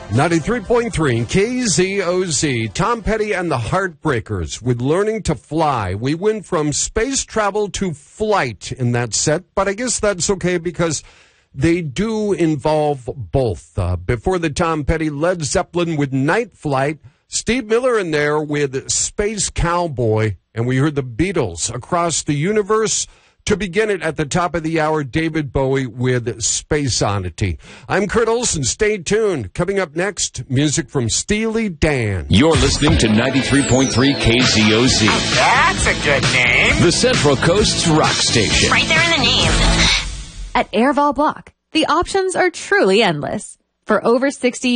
93.3 KZOZ, Tom Petty and the Heartbreakers with Learning to Fly. We went from space travel to flight in that set, but I guess that's okay because they do involve both. Before the Tom Petty, Led Zeppelin with Night Flight, Steve Miller in there with Space Cowboy, and we heard the Beatles, Across the Universe. To begin it at the top of the hour, David Bowie with Space Oddity. I'm Kurt Olson. Stay tuned. Coming up next, music from Steely Dan. You're listening to 93.3 KZOZ. That's a good name. The Central Coast's rock station. Right there in the name. At Airval Block, the options are truly endless. For over 60